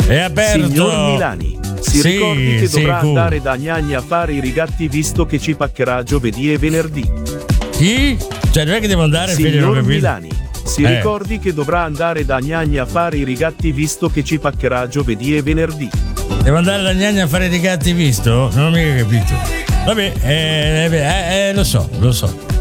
È aperto. Signor Milani, si Sì, ricordi che sì, dovrà cool. andare da Gnagni a fare i rigatti visto che ci paccherà giovedì e venerdì. Chi? Cioè, non è che devo andare, figli, non ho Signor capito. Milani, si ricordi che dovrà andare da Gnagni a fare i rigatti visto che ci paccherà giovedì e venerdì. Devo andare da Gnagni a fare i gatti, visto? Non ho mica capito. Vabbè, lo so.